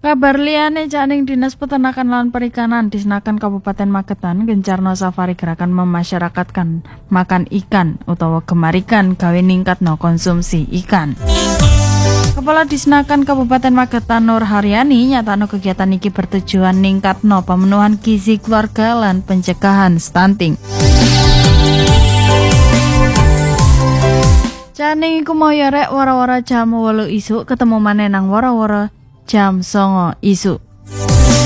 Kabar liyane Caning Dinas Peternakan lan Perikanan Disnakan Kabupaten Magetan gencarno safari gerakan memasyarakatkan makan ikan utawa gemar ikan gawe ningkatno konsumsi ikan. Kepala Disnakan Kabupaten Magetan Nur Haryani nyatano kegiatan iki bertujuan ningkatno pemenuhan gizi keluarga lan pencegahan stunting. Caning iku mau yarek wara-wara jam 8 isuk ketemu maneh nang wara-wara jam 9 isuk.